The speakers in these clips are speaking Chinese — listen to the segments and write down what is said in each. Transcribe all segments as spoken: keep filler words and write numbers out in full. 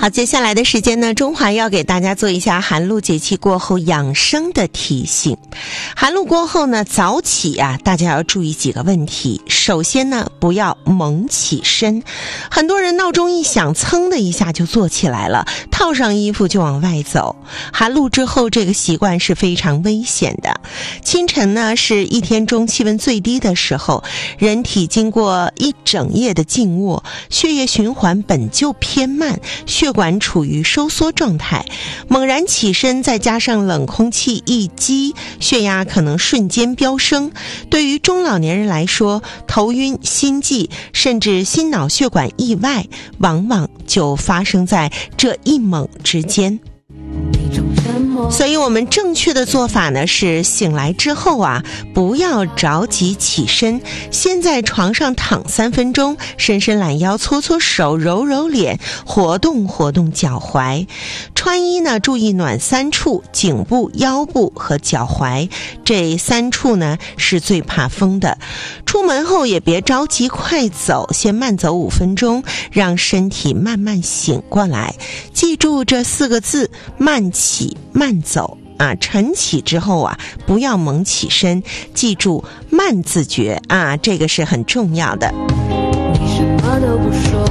好，接下来的时间呢，中华要给大家做一下寒露节气过后养生的提醒。寒露过后呢，早起啊，大家要注意几个问题。首先呢，不要猛起身，很多人闹钟一响，噌的一下就坐起来了，套上衣服就往外走。寒露之后，这个习惯是非常危险的。清晨呢，是一天中气温最低的时候，人体经过一整夜的静卧，血液循环本就偏慢，血管处于收缩状态，猛然起身，再加上冷空气一激，血压可能瞬间飙升。对于中老年人来说，头晕、心悸，甚至心脑血管意外，往往就发生在这一猛之间。所以我们正确的做法呢是醒来之后啊，不要着急起身，先在床上躺三分钟，伸伸懒腰，搓搓手，揉揉脸，活动活动脚踝。穿衣呢，注意暖三处，颈部、腰部和脚踝，这三处呢是最怕风的。出门后也别着急快走，先慢走五分钟，让身体慢慢醒过来。记住这四个字：慢起慢走啊！晨起之后啊，不要猛起身，记住慢自觉啊，这个是很重要的。 你什么都不说，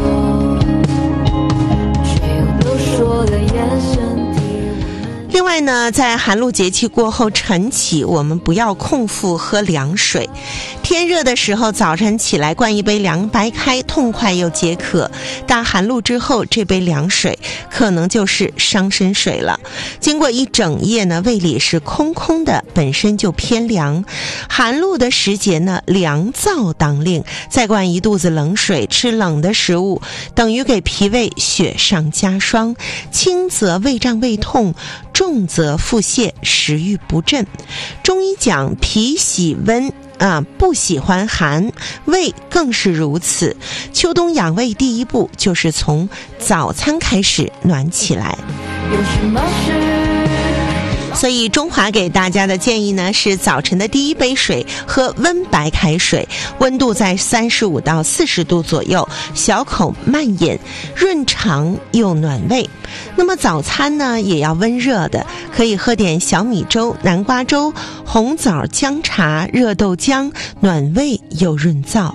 却又都说了眼神。 另外呢，在寒露节气过后晨起，我们不要空腹喝凉水。天热的时候，早晨起来灌一杯凉白开，痛快又解渴。但寒露之后，这杯凉水可能就是伤身水了。经过一整夜呢，胃里是空空的，本身就偏凉。寒露的时节呢，凉燥当令，再灌一肚子冷水，吃冷的食物，等于给脾胃雪上加霜。轻则胃胀胃痛，重则腹泻，食欲不振。中医讲脾喜温啊，不喜欢寒，胃更是如此。秋冬养胃第一步就是从早餐开始暖起来。 有什么事？ 所以中华给大家的建议呢是，早晨的第一杯水喝温白开水，温度在三十五到四十度左右，小口慢饮，润肠又暖胃。那么早餐呢也要温热的，可以喝点小米粥、南瓜粥、红枣姜茶、热豆浆，暖胃又润燥。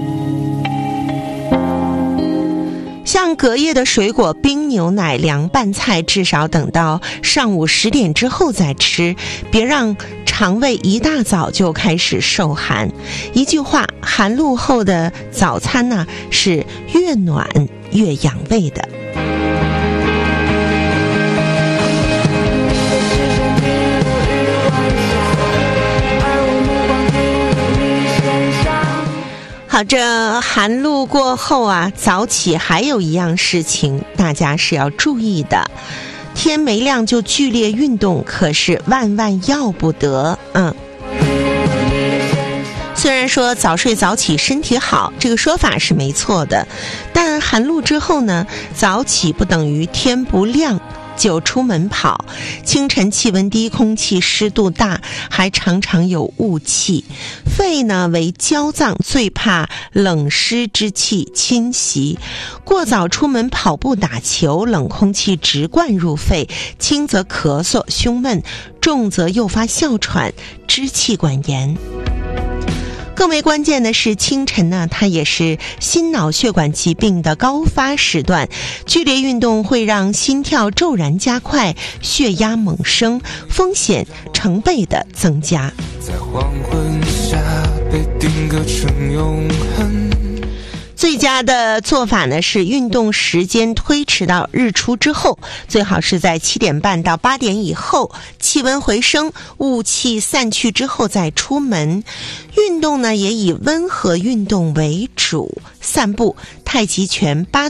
像隔夜的水果、冰牛奶、凉拌菜，至少等到上午十点之后再吃，别让肠胃一大早就开始受寒。一句话，寒露后的早餐呢，是越暖越养胃的。好，这寒露过后啊，早起还有一样事情大家是要注意的，天没亮就剧烈运动可是万万要不得。嗯，虽然说早睡早起身体好，这个说法是没错的，但寒露之后呢，早起不等于天不亮就出门跑。清晨气温低，空气湿度大，还常常有雾气。肺呢为焦脏，最怕冷湿之气侵袭。过早出门跑步打球，冷空气直灌入肺，轻则咳嗽胸闷，重则诱发哮喘、支气管炎。更为关键的是，清晨呢，它也是心脑血管疾病的高发时段，剧烈运动会让心跳骤然加快，血压猛升，风险成倍的增加。 在黄昏下被定格成永恒。 最佳的做法呢是运动时间推迟到日出之后，最好是在七点半到八点以后，气温回升，雾气散去之后再出门。运动呢也以温和运动为主，散步、太极拳、八